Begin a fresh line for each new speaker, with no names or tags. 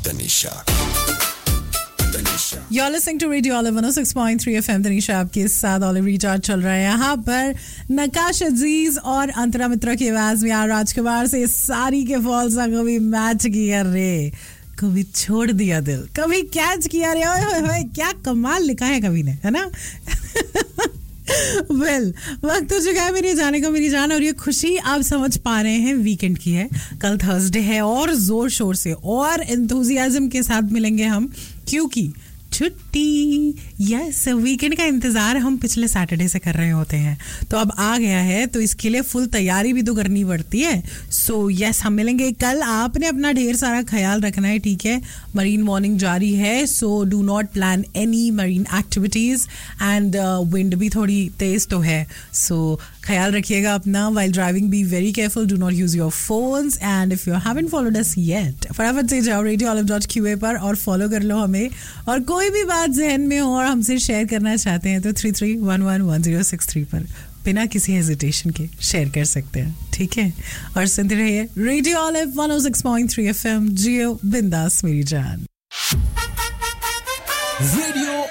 Tanisha.
You're listening to Radio Olive 106.3 FM. Tanisha आपके साथ olive recharge चल रहा है यहाँ पर नकाश अजीज और अंतरा मित्रा की आवाज में यार राजकुमार से सारी के फॉल्स कभी मैच किया रे, कभी छोड़ दिया दिल, कभी कैच किया रे, ओए क्या कमाल लिखा है कभी ने, है ना? वेल वक्त हो चुका है मेरे जाने का मेरी जान, और ये खुशी आप समझ पा रहे हैं वीकेंड की है. कल थर्सडे है और जोर शोर से और एंथुसियाज्म के साथ मिलेंगे हम, क्योंकि छुट्टी. यस, वीकेंड का इंतजार हम पिछले सैटरडे से कर रहे होते हैं, तो अब आ गया है, तो इसके लिए फुल तैयारी भी तो करनी पड़ती है. सो यस, हम मिलेंगे कल. आपने अपना ढेर सारा ख्याल रखना है, ठीक है? मरीन वार्निंग जारी है, so do not plan any marine activities, and wind भी थोड़ी तेज तो है, सो ख्याल रखिएगा अपना. while driving be very careful, do not use your phones, and if you haven't followed us yet, फटाफट से जाओ radioolive.qa पर और फॉलो कर लो हमें. और कोई भी बात जहन में हो और हमसे शेयर करना चाहते हैं तो 33111063 पर बिना किसी हेजिटेशन के शेयर कर सकते हैं, ठीक है? और सुनते रहिए रेडियो ऑलिव 106.3 FM. जियो बिंदास मेरी जान.
Radio